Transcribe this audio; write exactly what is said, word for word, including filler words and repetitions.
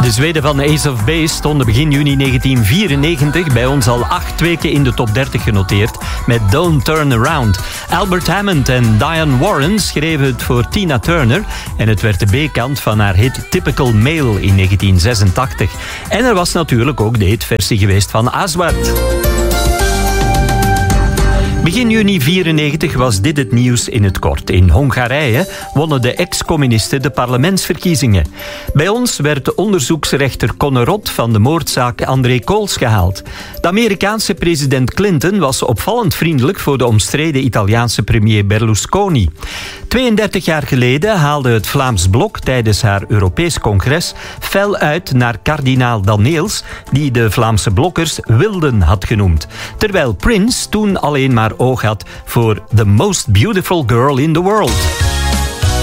De Zweden van Ace of Base stonden begin juni negentien vierennegentig bij ons al acht weken in de top dertig genoteerd met Don't Turn Around. Albert Hammond en Diane Warren schreven het voor Tina Turner en het werd de B-kant van haar hit Typical Male in negentien zesentachtig. En er was natuurlijk ook de hitversie geweest van Aswad. Begin juni vierennegentig was dit het nieuws in het kort. In Hongarije wonnen de ex-communisten de parlementsverkiezingen. Bij ons werd onderzoeksrechter Conor Roth van de moordzaak André Kools gehaald. De Amerikaanse president Clinton was opvallend vriendelijk voor de omstreden Italiaanse premier Berlusconi. tweeëndertig jaar geleden haalde het Vlaams Blok tijdens haar Europees congres fel uit naar kardinaal Daneels, die de Vlaamse blokkers wilden had genoemd. Terwijl Prince toen alleen maar oog had voor The Most Beautiful Girl in the World.